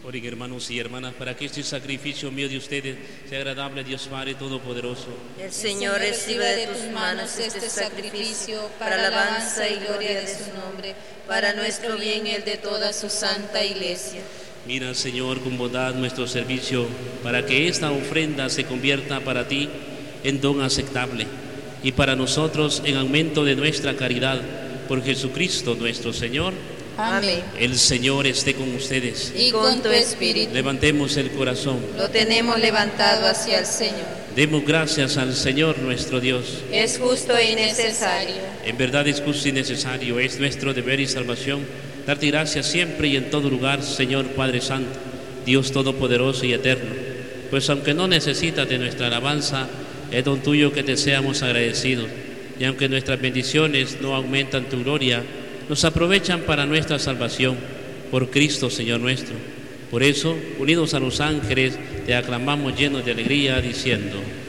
Oren, hermanos y hermanas, para que este sacrificio mío de ustedes sea agradable a Dios Padre Todopoderoso. El Señor reciba de tus manos este sacrificio para la alabanza y gloria de su nombre, para nuestro bien y el de toda su santa Iglesia. Mira, Señor, con bondad nuestro servicio, para que esta ofrenda se convierta para ti en don aceptable y para nosotros en aumento de nuestra caridad. Por Jesucristo nuestro Señor. Amén. El Señor esté con ustedes. Y con tu espíritu. Levantemos el corazón. Lo tenemos levantado hacia el Señor. Demos gracias al Señor nuestro Dios. Es justo y necesario. En verdad es justo y necesario, es nuestro deber y salvación darte gracias siempre y en todo lugar, Señor Padre Santo, Dios Todopoderoso y Eterno. Pues aunque no necesitas de nuestra alabanza, es don tuyo que te seamos agradecidos. Y aunque nuestras bendiciones no aumentan tu gloria, nos aprovechan para nuestra salvación, por Cristo Señor nuestro. Por eso, unidos a los ángeles, te aclamamos llenos de alegría, diciendo: